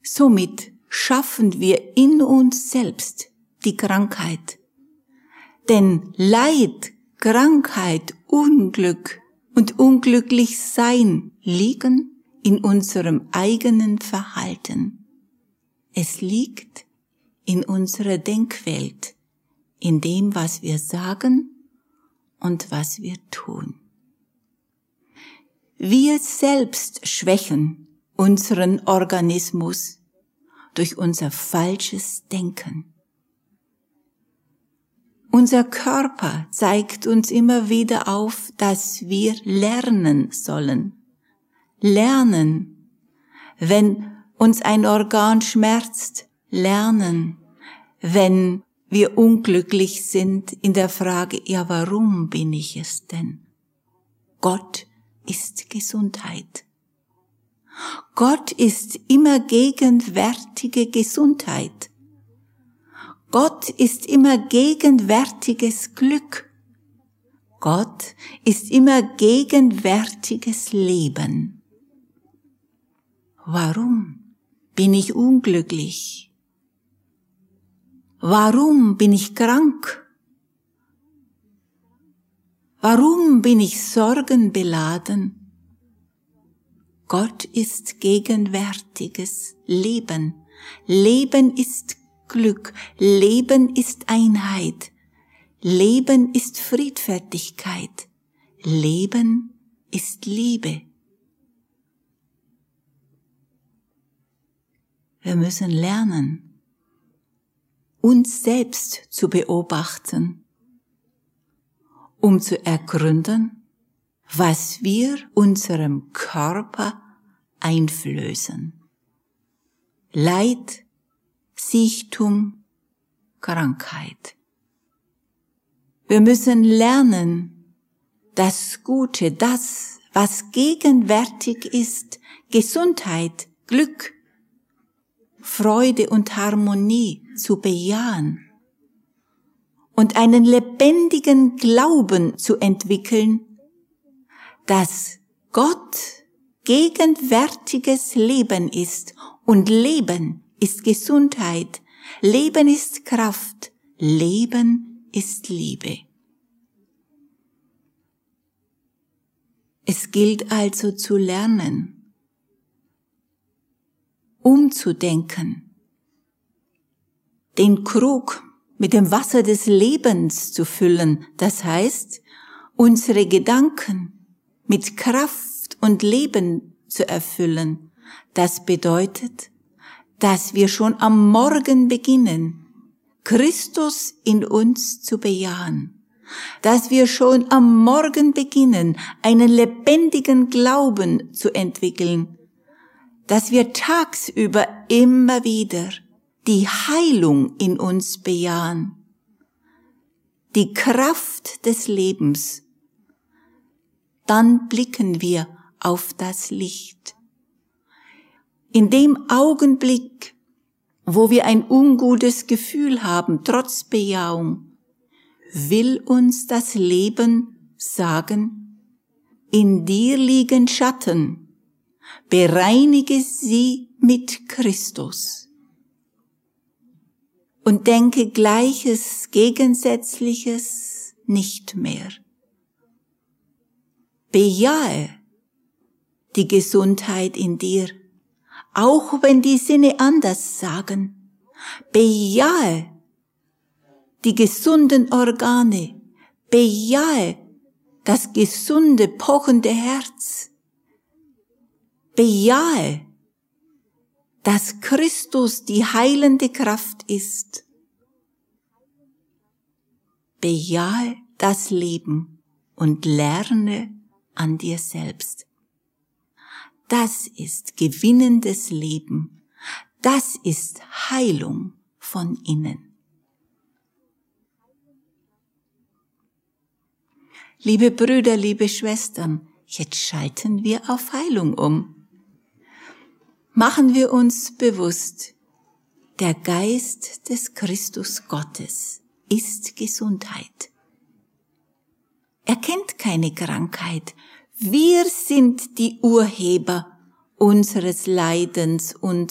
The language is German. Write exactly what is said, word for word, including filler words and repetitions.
Somit schaffen wir in uns selbst die Krankheit. Denn Leid, Krankheit, Unglück und Unglücklichsein liegen in unserem eigenen Verhalten. Es liegt in unserer Denkwelt, in dem, was wir sagen und was wir tun. Wir selbst schwächen unseren Organismus durch unser falsches Denken. Unser Körper zeigt uns immer wieder auf, dass wir lernen sollen. Lernen, wenn uns ein Organ schmerzt, lernen, wenn wir unglücklich sind in der Frage, ja, warum bin ich es denn? Gott ist Gesundheit. Gott ist immer gegenwärtige Gesundheit. Gott ist immer gegenwärtiges Glück. Gott ist immer gegenwärtiges Leben. Warum bin ich unglücklich? Warum bin ich krank? Warum bin ich sorgenbeladen? Gott ist gegenwärtiges Leben. Leben ist Glück. Leben ist Einheit. Leben ist Friedfertigkeit. Leben ist Liebe. Wir müssen lernen, uns selbst zu beobachten, um zu ergründen, was wir unserem Körper einflößen. Leid, Siechtum, Krankheit. Wir müssen lernen, das Gute, das, was gegenwärtig ist, Gesundheit, Glück, Freude und Harmonie zu bejahen und einen lebendigen Glauben zu entwickeln, dass Gott gegenwärtiges Leben ist und Leben ist Gesundheit, Leben ist Kraft, Leben ist Liebe. Es gilt also zu lernen, umzudenken, den Krug mit dem Wasser des Lebens zu füllen, das heißt, unsere Gedanken mit Kraft und Leben zu erfüllen. Das bedeutet, dass wir schon am Morgen beginnen, Christus in uns zu bejahen, dass wir schon am Morgen beginnen, einen lebendigen Glauben zu entwickeln, dass wir tagsüber immer wieder die Heilung in uns bejahen, die Kraft des Lebens. Dann blicken wir auf das Licht. In dem Augenblick, wo wir ein ungutes Gefühl haben, trotz Bejahung, will uns das Leben sagen, in dir liegen Schatten, bereinige sie mit Christus. Und denke Gleiches, Gegensätzliches nicht mehr. Bejahe die Gesundheit in dir, auch wenn die Sinne anders sagen. Bejahe die gesunden Organe, bejahe das gesunde, pochende Herz. Bejahe, dass Christus die heilende Kraft ist. Bejahe das Leben und lerne an dir selbst. Das ist gewinnendes Leben. Das ist Heilung von innen. Liebe Brüder, liebe Schwestern, jetzt schalten wir auf Heilung um. Machen wir uns bewusst, der Geist des Christus Gottes ist Gesundheit. Er kennt keine Krankheit. Wir sind die Urheber unseres Leidens und